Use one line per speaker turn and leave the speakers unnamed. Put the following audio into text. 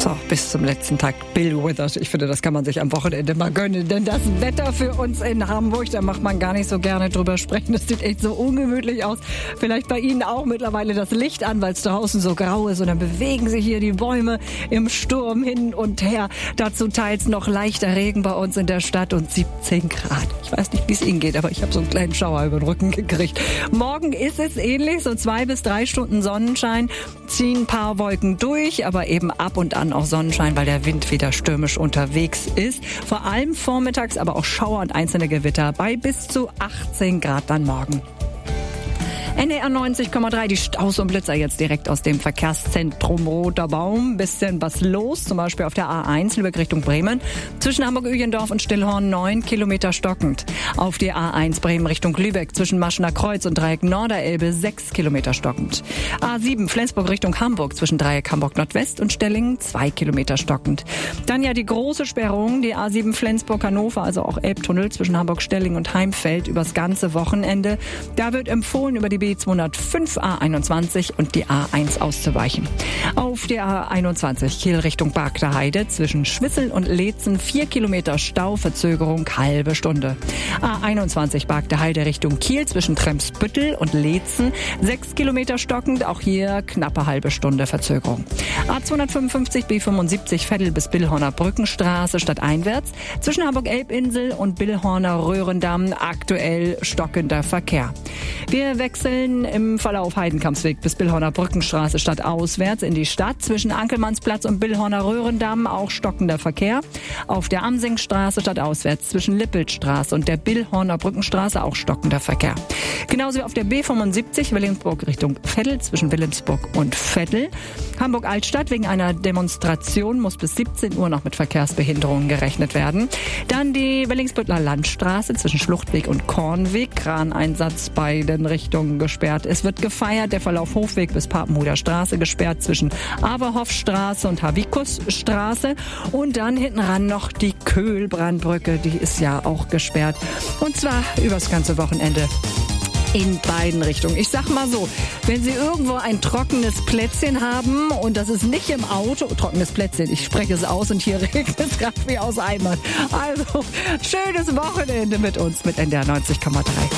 So, bis zum letzten Tag Bill Withers. Ich finde, das kann man sich am Wochenende mal gönnen. Denn das Wetter für uns in Hamburg, da macht man gar nicht so gerne drüber sprechen. Das sieht echt so ungemütlich aus. Vielleicht bei Ihnen auch mittlerweile das Licht an, weil es draußen so grau ist. Und dann bewegen sich hier die Bäume im Sturm hin und her. Dazu teils noch leichter Regen bei uns in der Stadt und 17 Grad. Ich weiß nicht, wie es Ihnen geht, aber ich habe so einen kleinen Schauer über den Rücken gekriegt. Morgen ist es ähnlich, so 2 bis 3 Stunden Sonnenschein, ziehen ein paar Wolken durch, aber eben ab und an auch Sonnenschein, weil der Wind wieder stürmisch unterwegs ist. Vor allem vormittags, aber auch Schauer und einzelne Gewitter bei bis zu 18 Grad dann morgen. NDR 90,3, die Staus und Blitzer jetzt direkt aus dem Verkehrszentrum Roter Baum. Bisschen was los, zum Beispiel auf der A1 Lübeck Richtung Bremen. Zwischen Hamburg-Öhlendorf und Stillhorn 9 Kilometer stockend. Auf der A1 Bremen Richtung Lübeck zwischen Maschener Kreuz und Dreieck Norderelbe 6 Kilometer stockend. A7 Flensburg Richtung Hamburg zwischen Dreieck Hamburg Nordwest und Stellingen 2 Kilometer stockend. Dann ja die große Sperrung, die A7 Flensburg-Hannover, also auch Elbtunnel zwischen Hamburg-Stellingen und Heimfeld übers ganze Wochenende. Da wird empfohlen, über die B205 A21 und die A1 auszuweichen. Auf der A21 Kiel Richtung Barkter Heide zwischen Schwissel und Leetzen 4 Kilometer Stau, Verzögerung halbe Stunde. A21 Barkter Heide Richtung Kiel zwischen Tremsbüttel und Leetzen 6 Kilometer stockend, auch hier knappe halbe Stunde Verzögerung. A255 B75 Veddel bis Billhorner Brückenstraße stadteinwärts zwischen Hamburg-Elbinsel und Billhorner Röhrendamm aktuell stockender Verkehr. Wir wechseln im Verlauf Heidenkampsweg bis Billhorner Brückenstraße stadtauswärts in die Stadt. Zwischen Ankelmannsplatz und Billhorner Röhrendamm auch stockender Verkehr. Auf der Amsingstraße stadtauswärts zwischen Lippelstraße und der Billhorner Brückenstraße auch stockender Verkehr. Genauso wie auf der B75 Wilhelmsburg Richtung Veddel zwischen Wilhelmsburg und Veddel. Hamburg-Altstadt wegen einer Demonstration muss bis 17 Uhr noch mit Verkehrsbehinderungen gerechnet werden. Dann die Wellingsbüttler Landstraße zwischen Schluchtweg und Kornweg. Kraneinsatz beiden Richtungen gesperrt. Es wird gefeiert. Der Verlauf Hofweg bis Papenhuder Straße gesperrt zwischen Averhoffstraße und Havikusstraße. Und dann hinten ran noch die Köhlbrandbrücke. Die ist ja auch gesperrt. Und zwar übers ganze Wochenende. In beiden Richtungen. Ich sag mal so, wenn Sie irgendwo ein trockenes Plätzchen haben und das ist nicht im Auto, trockenes Plätzchen, ich spreche es aus und hier regnet es gerade wie aus Eimern. Also, schönes Wochenende mit uns mit NDR 90,3.